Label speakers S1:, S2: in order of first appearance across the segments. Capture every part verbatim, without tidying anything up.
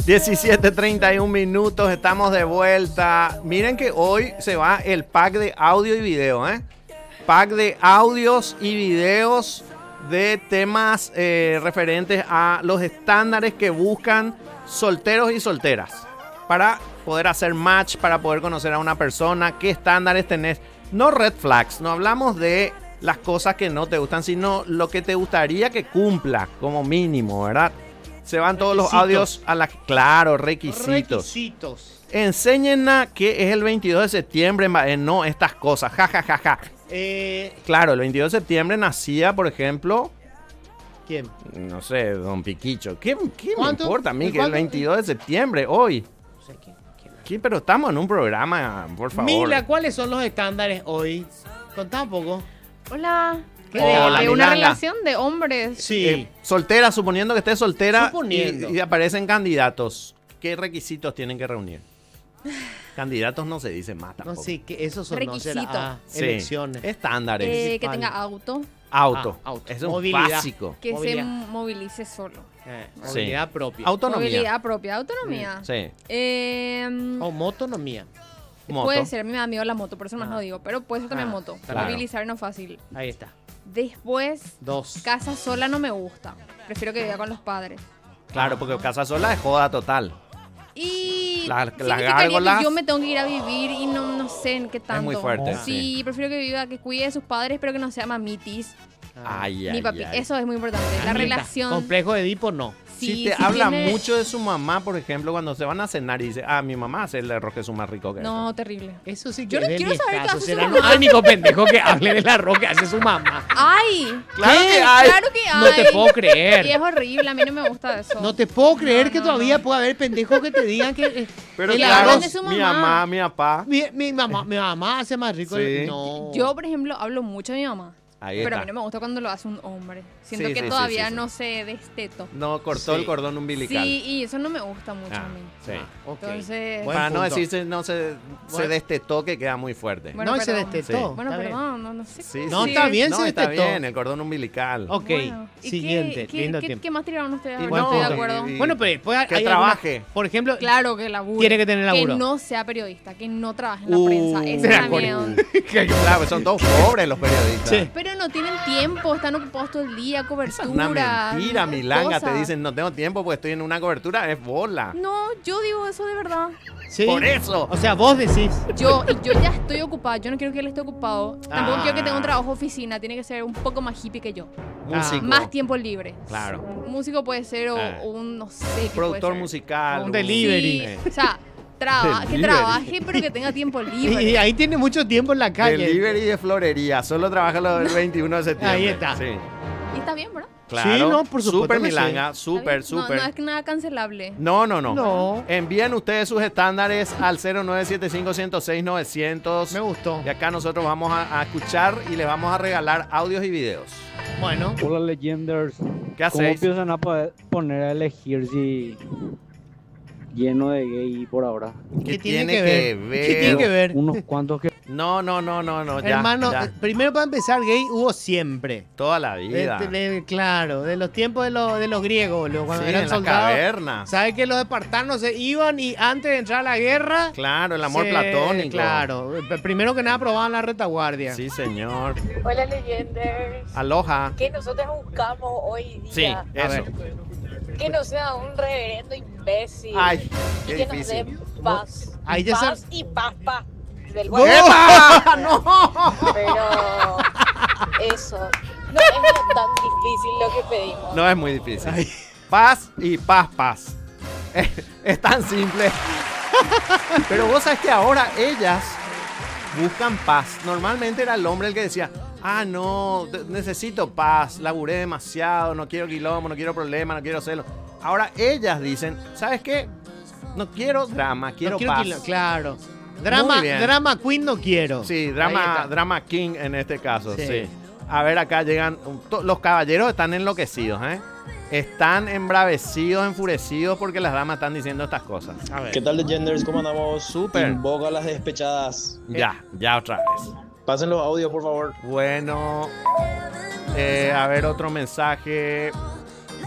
S1: diecisiete treinta y uno minutos, estamos de vuelta. Miren que hoy se va el pack de audio y video, ¿eh? Pack de audios y videos de temas eh, referentes a los estándares que buscan solteros y solteras para poder hacer match, para poder conocer a una persona. ¿Qué estándares tenés? No red flags, no hablamos de las cosas que no te gustan, sino lo que te gustaría que cumpla como mínimo, ¿verdad? Se van todos
S2: Requisitos.
S1: los audios a la... Claro, requisitos.
S2: Requisitos.
S1: Enséñenla que es el veintidós de septiembre, eh, no estas cosas, ja, ja, ja, ja.
S2: Eh,
S1: Claro, el veintidós de septiembre nacía, por ejemplo,
S2: ¿Quién?
S1: no sé, Don Piquicho. ¿Qué, qué me
S2: ¿Cuánto?
S1: importa a mí
S2: ¿Y
S1: que el
S2: cuánto?
S1: veintidós de septiembre, hoy?
S2: No sé quién. quién es.
S1: ¿Qué? Pero estamos en un programa, por favor.
S2: Mila, ¿cuáles son los estándares hoy? Contá un poco.
S3: Hola.
S2: ¿Qué
S3: De,
S1: Hola,
S3: de una
S1: Milanga.
S3: relación de hombres.
S2: Sí.
S1: Eh, soltera, suponiendo que estés soltera
S2: Suponiendo.
S1: y, y aparecen candidatos. ¿Qué requisitos tienen que reunir? Candidatos no se dice más
S2: no
S1: tampoco.
S2: sé, que esos son no será,
S3: Requisitos.
S2: ah,
S1: Sí,
S2: elecciones.
S1: estándares.
S3: Eh, que
S2: principal.
S3: tenga auto.
S1: Auto.
S2: Ah, auto.
S1: Eso es un
S2: Movilidad.
S1: básico.
S3: Que
S2: Movilidad.
S3: se movilice solo.
S2: Eh,
S1: Sí.
S2: movilidad propia.
S1: Autonomía.
S3: Movilidad propia. Autonomía.
S1: Sí.
S3: Eh,
S2: O motonomía.
S1: Moto.
S3: Puede ser, me da miedo la moto, por eso más
S2: Ah.
S3: no digo. Pero puede ser también
S2: Ah,
S3: moto.
S2: claro.
S3: Movilizar no es fácil.
S2: Ahí está.
S3: Después,
S2: Dos.
S3: casa sola no me gusta. Prefiero que viva con los padres.
S1: Claro, porque casa sola es joda total.
S3: Y
S1: La- las
S3: significaría
S1: gárgolas-
S3: que yo me tengo que ir a vivir y no, no sé en qué tanto.
S1: muy fuerte,
S3: Sí,
S1: sí.
S3: prefiero que viva, que cuide de sus padres, pero que no sea mamitis.
S2: Ah.
S1: Ay,
S3: Ni
S1: ay,
S3: papi.
S1: ay.
S3: Eso es muy importante. La
S2: Anita,
S3: relación.
S2: Complejo de Edipo, no.
S3: Sí,
S1: si te
S3: sí
S1: habla
S3: tiene-
S1: mucho de su mamá, por ejemplo, cuando se van a cenar y dice, ah, mi mamá hace el arroz que es más rico que
S3: No, terrible.
S2: Eso sí que
S3: Yo no
S2: es de
S3: quiero
S2: mi
S3: saber qué
S2: caso.
S3: hace
S2: Será
S3: su
S2: no,
S3: mamá.
S2: ánico pendejo que hable del arroz que hace su mamá.
S3: ¡Ay!
S1: Claro
S3: ¿Qué?
S1: que hay.
S3: Claro que hay.
S2: No te puedo
S3: Y es
S2: creer.
S3: horrible, a mí no me gusta eso.
S2: No te puedo creer
S3: No,
S2: que
S3: no,
S2: todavía
S3: no.
S2: pueda haber pendejos que te digan que eh,
S1: Pero
S3: Y le
S1: claro,
S3: hablan de su
S1: mi
S3: mamá.
S1: mamá, mi papá.
S2: mi, mi mamá, mi mamá hace más rico.
S1: Sí.
S2: No.
S3: Yo, por ejemplo, hablo mucho de mi mamá.
S1: Ahí
S3: Pero a
S1: está.
S3: mí no me gusta cuando lo hace un hombre. Siento
S1: Sí,
S3: que
S1: sí, sí,
S3: todavía
S1: sí, sí.
S3: no se desteto.
S1: No cortó
S2: Sí.
S1: el cordón umbilical.
S3: Sí, y eso no me gusta mucho
S1: Ah,
S3: a mí.
S1: sí.
S2: Ah, ok.
S3: Entonces-
S2: Buen
S1: Para no
S2: punto.
S1: decirse, no se, se
S2: Bueno.
S1: destetó, que queda muy fuerte.
S3: Bueno,
S2: no, y se
S3: perdón.
S2: destetó.
S1: Sí.
S3: Bueno,
S2: Está bien.
S3: perdón, no, no sé.
S1: Sí,
S3: cómo
S2: No,
S1: sí.
S2: está bien,
S1: No,
S2: se
S1: está
S2: destetó.
S1: bien, el cordón umbilical.
S2: Ok,
S3: Bueno, ¿y
S2: siguiente,
S3: qué, qué-
S2: lindo
S3: qué-
S2: tiempo.
S3: qué más tiraron ustedes?
S1: Y
S3: No
S2: buen
S3: estoy de
S2: punto.
S3: acuerdo.
S1: Y-
S2: Bueno, pero después hay
S1: que
S2: alguna-
S1: trabaje.
S2: por ejemplo,
S3: Claro que laburo.
S2: Quiere que tenga laburo.
S3: Que no sea periodista, que no trabaje en la
S1: Uh,
S3: prensa. Ese
S2: de
S3: también.
S1: Claro, son todos pobres los periodistas.
S2: Sí.
S3: Pero no tienen tiempo, están ocupados todo el día,
S1: Esa
S3: cobertura.
S1: es una mentira, Milanga. Te
S3: cosas.
S1: dicen, no tengo tiempo porque estoy en una cobertura. Es bola.
S3: No, yo digo eso de verdad.
S2: sí.
S1: Por eso.
S2: O sea, vos decís.
S3: Yo, y yo ya estoy ocupada, yo no quiero que él esté ocupado. Tampoco
S2: Ah.
S3: quiero que tenga un trabajo oficina, tiene que ser un poco más hippie que yo.
S1: Músico.
S3: Más tiempo libre.
S1: Claro.
S3: Un músico puede ser o,
S1: Ah.
S3: o un, no sé qué
S1: Productor
S3: puede ser.
S1: musical.
S2: Un delivery.
S3: Sí, o sea, traba- que
S1: Delivery.
S3: trabaje pero que tenga tiempo libre.
S2: Y, y ahí tiene mucho tiempo en la calle.
S1: Delivery de florería. Solo trabaja lo del veintiuno de septiembre.
S2: Ahí está.
S1: Sí.
S3: Y está bien, ¿verdad?
S1: Claro.
S2: Sí, no, por supuesto
S1: Súper
S2: que sí.
S1: Milanga.
S3: Está
S1: Súper,
S3: bien. No,
S1: súper.
S3: no es que nada cancelable.
S1: No, no, no.
S2: No.
S1: Envíen ustedes sus estándares al cero nueve siete cinco, uno cero seis, nueve cero cero.
S2: Me gustó.
S1: Y acá nosotros vamos a, a escuchar y les vamos a regalar audios y videos.
S2: Bueno.
S4: Hola Legenders,
S1: ¿Qué
S4: ¿cómo
S1: hacéis?
S4: piensan a poder poner a elegir si lleno de gay por ahora?
S2: ¿Qué tiene que ver? ¿Qué tiene que ver?
S4: Unos cuantos que
S1: No, no, no, no, no. Ya,
S2: Hermano,
S1: ya.
S2: eh, primero para empezar, gay hubo siempre.
S1: Toda la
S2: De-
S1: vida.
S2: de- de- claro, de los tiempos de, los de los griegos, boludo, cuando
S1: Sí,
S2: eran
S1: en la
S2: soldados.
S1: caverna.
S2: ¿Sabes que los espartanos se iban y antes de entrar a la guerra?
S1: Claro, el amor
S2: se-
S1: platónico.
S2: Claro, P- primero que nada probaban la retaguardia.
S1: Sí, señor.
S5: Hola Legenders.
S1: Aloha.
S5: ¿Qué nosotros buscamos hoy
S1: Sí,
S5: día?
S1: eso.
S5: Que no sea un reverendo imbécil.
S1: Ay,
S5: y
S1: qué
S5: que nos
S1: difícil.
S5: dé paz.
S2: Ahí ya
S5: paz
S2: se-
S5: y paz, paz. Del
S2: ¡No!
S5: buen-
S1: ¡Epa! ¡No!
S5: Pero eso. No es tan difícil lo que pedimos.
S1: No es muy difícil.
S2: Ay.
S1: Paz y paz, paz. Es, es tan simple. Pero vos sabés que ahora ellas buscan paz. Normalmente era el hombre el que decía, ah, no, de- necesito paz, laburé demasiado, no quiero quilombo, no quiero problema, no quiero celo. Ahora ellas dicen, ¿sabes qué? No quiero drama, quiero,
S2: No quiero
S1: paz.
S2: que lo- claro. Drama,
S1: Muy bien.
S2: drama queen no quiero.
S1: Sí,
S2: Ahí
S1: drama,
S2: está.
S1: drama king en este caso,
S2: Sí.
S1: sí. A ver, acá llegan, um, to- los caballeros están enloquecidos, ¿eh? Están embravecidos, enfurecidos porque las damas están diciendo estas cosas.
S2: A ver.
S6: ¿Qué tal, Legenders? ¿Cómo andamos?
S1: Súper.
S6: Invoca a las despechadas.
S1: Ya, ya otra vez.
S6: Pasen los audios, por favor.
S1: Bueno, eh, a ver otro mensaje.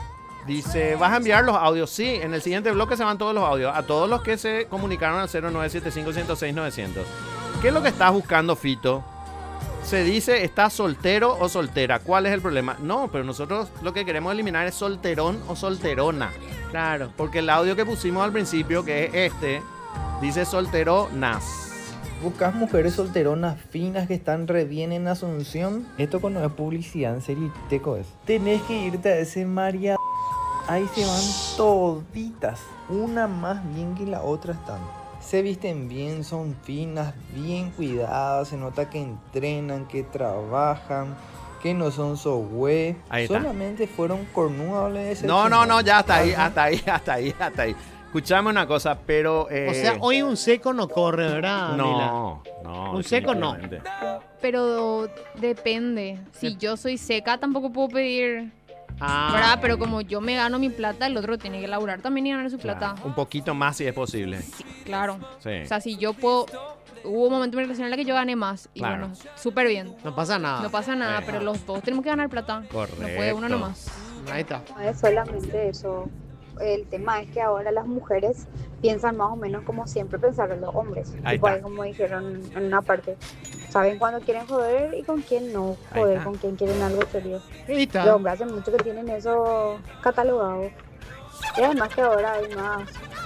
S1: Dice, ¿vas a enviar los audios? Sí, en el siguiente bloque se van todos los audios. A todos los que se comunicaron al cero nueve siete cinco, uno cero seis, nueve cero cero. ¿Qué es lo que estás buscando, Fito? Se dice, ¿estás soltero o soltera? ¿Cuál es el problema? No, pero nosotros lo que queremos eliminar es solterón o solterona.
S2: Claro.
S1: Porque el audio que pusimos al principio, que es este, dice solteronas.
S7: ¿Buscas mujeres solteronas finas que están re bien en Asunción? Esto cuando es publicidad, en serio, teco es. Tenés que irte a ese María. Ahí se van toditas. Una más bien que la otra están. Se visten bien, son finas, bien cuidadas. Se nota que entrenan, que trabajan, que no son so güey.
S1: Ahí está.
S7: Solamente fueron cornudos de ese.
S1: No, no, no, ya hasta ahí, hasta ahí, hasta ahí, hasta ahí. Escuchame una cosa, pero... Eh,
S2: O sea, hoy un seco no corre, ¿verdad, Mila?
S1: No, no.
S2: Un seco no.
S1: definitivamente.
S3: Pero depende. Si yo soy seca, tampoco puedo pedir,
S2: Ah,
S3: ¿verdad? Pero como yo me gano mi plata, el otro tiene que laburar también y ganar su plata.
S1: Claro, un poquito más si es posible.
S3: Claro.
S1: Sí.
S3: O sea, si yo puedo... Hubo un momento en mi relación en la que yo gané más. Y
S1: Claro.
S3: bueno, súper bien.
S2: no pasa nada.
S3: No pasa nada,
S1: Sí.
S3: pero los dos tenemos que ganar plata.
S1: Correcto.
S3: No puede uno nomás.
S2: Ahí está.
S5: No es solamente eso. El tema es que ahora las mujeres piensan más o menos como siempre pensaron los hombres.
S1: Ahí
S5: Tipo,
S1: está.
S5: ahí como dijeron en una parte. Saben cuándo quieren joder y con quién no
S1: Ahí
S5: joder,
S1: está.
S5: con quién quieren algo serio.
S2: Ahí
S5: Los
S2: está.
S5: hombres hacen mucho que tienen eso catalogado. Y además que ahora hay más,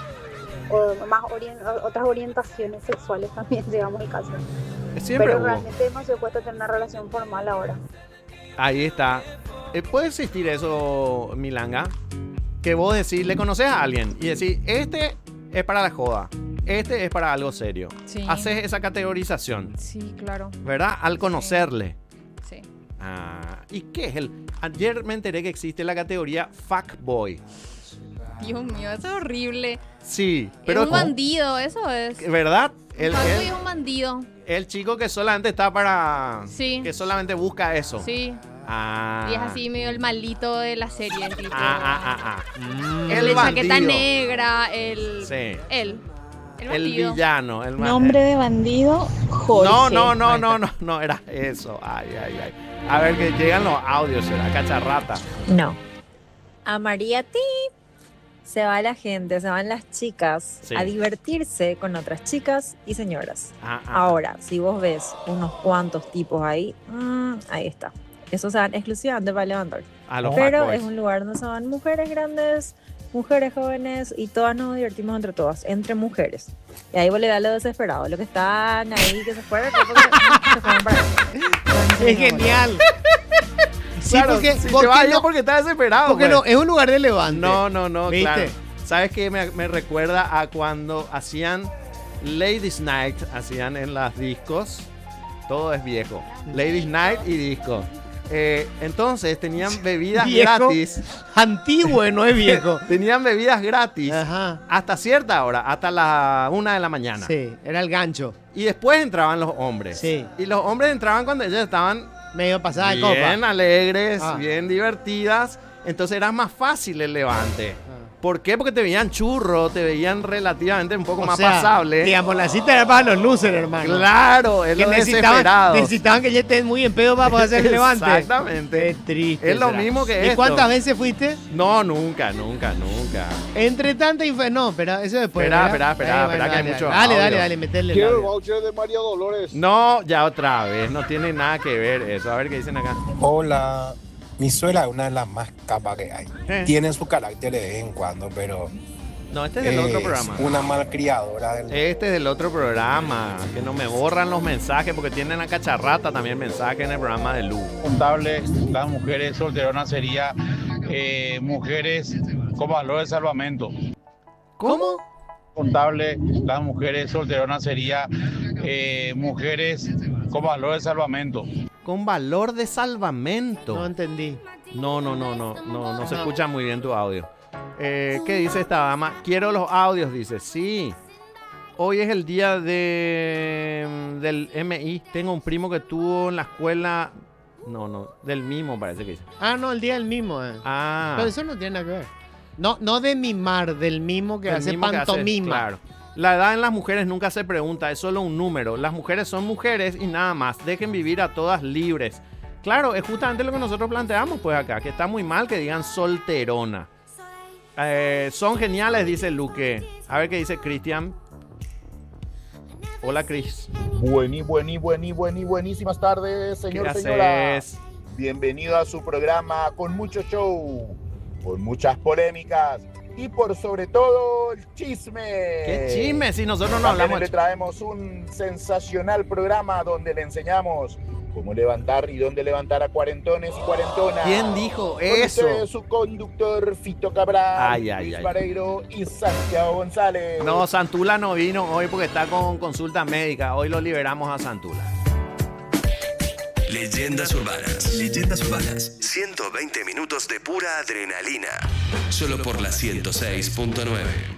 S5: o más orien- otras orientaciones sexuales también, digamos el caso.
S1: Siempre
S5: Pero
S1: hubo.
S5: realmente es demasiado cuesta tener una relación formal ahora.
S1: Ahí está. Eh, ¿Puede existir eso, Milanga? Que vos decís, le conoces a alguien y decís, este es para la joda, este es para algo serio.
S3: Sí.
S1: Haces esa categorización,
S3: Sí, claro.
S1: ¿verdad? Al conocerle.
S3: Sí.
S1: Ah, ¿y qué es el...? Ayer me enteré que existe la categoría fuckboy.
S3: Dios mío, eso es horrible.
S1: Sí,
S3: Pero
S1: pero...
S3: es un bandido, eso es.
S1: ¿Verdad? El,
S3: Un fuckboy
S1: el-
S3: es un bandido.
S1: el chico que solamente está para...
S3: Sí.
S1: Que solamente busca eso.
S3: Sí.
S1: Ah.
S3: Y es así medio el malito de la serie. Tipo,
S1: Ah, ah, ah, ah.
S2: Mm.
S3: el,
S1: El
S3: de chaqueta
S1: bandido.
S3: negra, el...
S1: Sí.
S3: Él. El
S1: El
S3: bandido.
S1: villano. El ma-
S5: Nombre de bandido, Jorge.
S1: No, no, no,
S2: Ahí
S1: no,
S2: está.
S1: no, no era eso. Ay, ay, ay. A ver, que llegan los audios, será cacharrata.
S8: No. A María Ti se va la gente, se van las chicas
S1: Sí.
S8: a divertirse con otras chicas y señoras.
S1: Ah, ah.
S8: Ahora, si vos ves unos cuantos tipos ahí, mm, ahí está. Esos se van exclusivamente para levantar.
S1: A los
S8: Pero
S1: fuckboys.
S8: es un lugar donde se van mujeres grandes, mujeres jóvenes y todas nos divertimos entre todas, entre mujeres. Y ahí vos le das lo desesperado, lo que están ahí, que se fueron, que se fueron para allá.
S2: Es genial. Sí,
S1: Claro,
S2: porque,
S1: si
S2: porque
S1: te vas
S2: no,
S1: porque está desesperado.
S2: porque
S1: pues.
S2: no, es un lugar de levante.
S1: No, no, no,
S2: ¿Viste?
S1: claro. ¿Sabes qué? Me, me recuerda a cuando hacían Ladies Night, hacían en las discos. Todo es viejo. Ladies Night y disco. Eh, entonces tenían bebidas
S2: Viejo.
S1: gratis.
S2: Antiguo, no es viejo.
S1: Tenían bebidas gratis
S2: Ajá.
S1: hasta cierta hora, hasta la una de la mañana.
S2: Sí, era el gancho.
S1: Y después entraban los hombres.
S2: Sí.
S1: Y los hombres entraban cuando ellas estaban
S2: Medio pasada de
S1: bien
S2: copa.
S1: alegres,
S2: Ah.
S1: bien divertidas. Entonces era más fácil el levante.
S2: Ah.
S1: ¿Por qué? Porque te veían churro, te veían relativamente un poco
S2: O
S1: más
S2: sea,
S1: pasable.
S2: Digamos, la cita era para los losers, hermano.
S1: Claro, es
S2: Que
S1: lo
S2: necesitaban,
S1: desesperado.
S2: necesitaban que ya estén muy en pedo para poder hacer el levante.
S1: Exactamente.
S2: Qué triste.
S1: Es lo
S2: será.
S1: mismo que
S2: ¿Y
S1: esto.
S2: cuántas veces fuiste?
S1: No, nunca, nunca, nunca.
S2: Entre tanta inf... No, espera, eso después.
S1: Espera,
S2: ¿verdad?
S1: espera, espera,
S2: Ahí,
S1: espera,
S2: bueno,
S1: que hay
S2: dale,
S1: mucho
S2: Dale, dale,
S1: audio.
S2: dale, meterle el
S6: Quiero el
S2: audio.
S6: voucher de María Dolores.
S1: No, ya otra vez, no tiene nada que ver eso. A ver qué dicen acá.
S9: Hola, mi suegra es una de las más capas que hay.
S1: Eh.
S9: Tiene su carácter de vez en cuando, pero
S1: No, este es del otro programa.
S9: una malcriadora del...
S1: Este es del otro programa. Que no me borran los mensajes porque tienen a cacharrata también mensaje en el programa de Lu.
S10: Contable, las mujeres solteronas sería eh, mujeres con valor de salvamento.
S1: ¿Cómo?
S10: Contable, las mujeres solteronas sería eh, mujeres con valor de salvamento.
S1: Con valor de salvamento.
S2: No entendí.
S1: No, no, no, no, no, no se escucha muy bien tu audio. Eh, ¿Qué dice esta dama? Quiero los audios, dice. Sí. Hoy es el día de del M I. Tengo un primo que tuvo en la escuela. No, no, del mismo parece que dice.
S2: Ah, no, el día del mismo. Eh.
S1: Ah.
S2: Pero eso no tiene nada que ver. No, no de mimar, del mismo que
S1: el
S2: hace
S1: mismo que hace,
S2: pantomima.
S1: claro. La edad en las mujeres nunca se pregunta, es solo un número. Las mujeres son mujeres y nada más. Dejen vivir a todas libres. Claro, es justamente lo que nosotros planteamos pues acá, que está muy mal que digan solterona. Eh, son geniales, dice Luque. A ver qué dice Cristian. Hola, Cris.
S11: Buení, buení, buení, buení, buenísimas tardes, señor,
S1: ¿Qué
S11: señora.
S1: haces?
S11: Bienvenido a su programa con mucho show, con muchas polémicas y por sobre todo el chisme.
S1: ¿Qué chisme? Si nosotros no
S11: También
S1: hablamos.
S11: le traemos un sensacional programa donde le enseñamos cómo levantar y dónde levantar a cuarentones y cuarentonas.
S1: ¿Quién dijo
S11: Con
S1: eso?
S11: ustedes, su conductor Fito Cabral,
S1: Ay, ay,
S11: Luis
S1: ay.
S11: Vareiro y Santiago González.
S1: No, Santula no vino hoy porque está con consulta médica. Hoy lo liberamos a Santula.
S12: Leyendas urbanas. Leyendas urbanas. ciento veinte minutos de pura adrenalina. Solo por la ciento seis punto nueve.